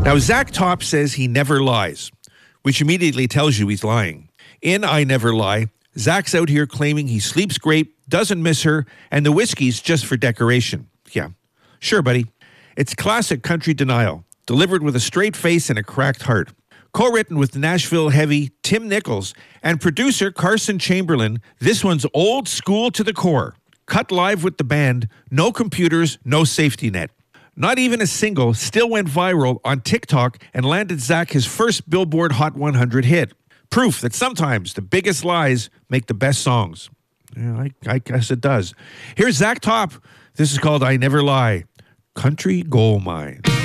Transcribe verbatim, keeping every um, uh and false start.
Now, Zach Top says he never lies, which immediately tells you he's lying. In I Never Lie, Zach's out here claiming he sleeps great, doesn't miss her, and the whiskey's just for decoration. Yeah, sure, buddy. It's classic country denial, delivered with a straight face and a cracked heart. Co-written with Nashville heavy Tim Nichols and producer Carson Chamberlain, this one's old school to the core. Cut live with the band, no computers, no safety net. Not even a single still went viral on TikTok and landed Zach his first Billboard Hot one hundred hit. Proof that sometimes the biggest lies make the best songs. Yeah, I, I guess it does. Here's Zach Top. This is called I Never Lie. Country Gold Mine.